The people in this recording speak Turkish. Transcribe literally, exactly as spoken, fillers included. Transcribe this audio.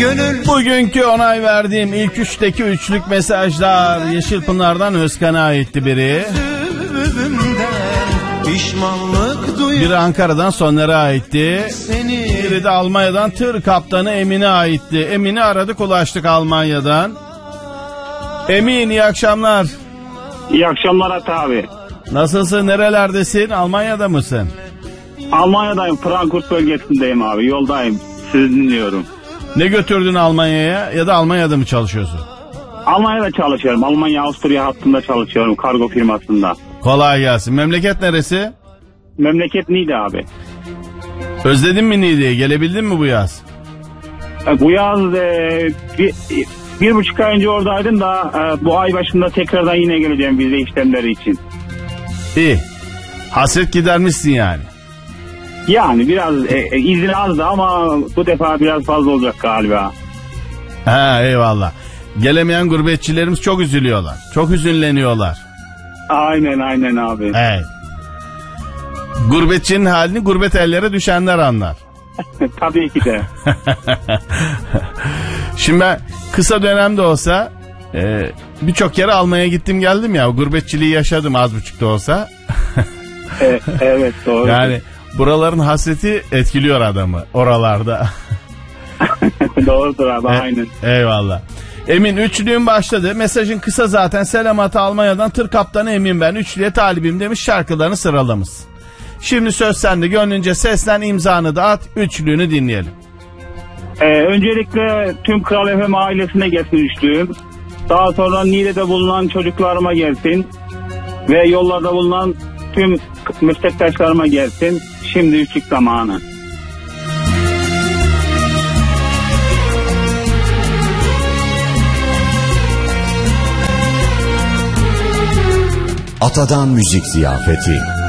Bugünkü onay verdiğim ilk üçteki üçlük mesajlar Yeşilpınar'dan Özkan'a aitti biri. Biri Ankara'dan Soner'e aitti. Biri de Almanya'dan tır kaptanı Emin'e aitti. Emin'i aradık, ulaştık Almanya'dan. Emin, iyi akşamlar. İyi akşamlar Ata abi. Nasılsın, nerelerdesin, Almanya'da mısın? Almanya'dayım, Frankfurt bölgesindeyim abi, yoldayım, sizi dinliyorum. Ne götürdün Almanya'ya, ya da Almanya'da mı çalışıyorsun? Almanya'da çalışıyorum, Almanya-Avusturya hattında çalışıyorum, kargo firmasında. Kolay gelsin. Memleket neresi? Memleket Niğde abi. Özledin mi Niğde'yi, gelebildin mi bu yaz? E, bu yaz e, bir, bir buçuk ay önce oradaydım da e, bu ay başında tekrardan yine geleceğim vize işlemleri için. İyi, hasret gidermişsin yani. Yani biraz e, e, izin azdı ama bu defa biraz fazla olacak galiba. Ha, eyvallah. Gelemeyen gurbetçilerimiz çok üzülüyorlar. Çok hüzünleniyorlar. Aynen aynen abi. Evet. Gurbetçinin halini gurbet ellere düşenler anlar. Tabii ki de. Şimdi ben kısa dönemde olsa e, birçok yere Almanya'ya gittim geldim ya. Gurbetçiliği yaşadım az buçuk da olsa. e, evet doğru. Yani buraların hasreti etkiliyor adamı oralarda. Doğrudur abi, e, aynen. Eyvallah. Emin, üçlüğün başladı. Mesajın kısa zaten. Selamat Almanya'dan tır kaptanı Emin ben. Üçlüye talibim demiş, şarkılarını sıralamış. Şimdi söz sende. Gönlünce seslen, imzanı da at. Üçlüğünü dinleyelim. Ee, öncelikle tüm Kral F M ailesine gelsin üçlüğüm. Daha sonra Niğde'de bulunan çocuklarıma gelsin. Ve yollarda bulunan tüm meslektaşlarıma gelsin. Şimdi üçlük zamanı. Atadan Müzik Ziyafeti.